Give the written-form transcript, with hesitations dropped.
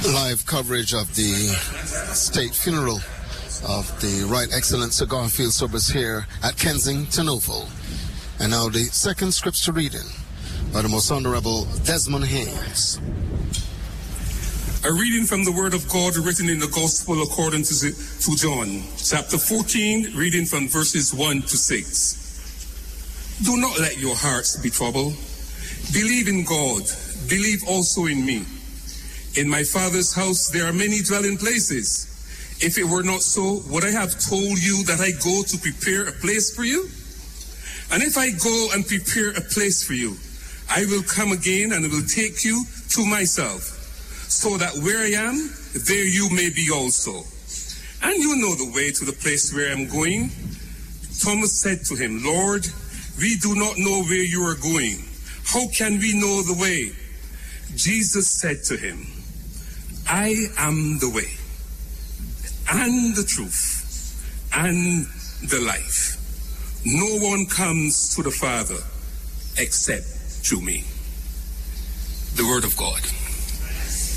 Live coverage of the state funeral of the Right Excellent Sir Garfield Sobers here at Kensington Oval. And now the second scripture reading by the Most Honorable Desmond Haynes. A reading from the Word of God written in the Gospel according to John, chapter 14, reading from verses 1 to 6. Do not let your hearts be troubled. Believe in God. Believe also in me. In my Father's house there are many dwelling places. If it were not so, would I have told you that I go to prepare a place for you? And if I go and prepare a place for you, I will come again and will take you to myself, so that where I am, there you may be also. And you know the way to the place where I am going. Thomas said to him, Lord, we do not know where you are going. How can we know the way? Jesus said to him, I am the way, and the truth, and the life. No one comes to the Father except through me. The Word of God.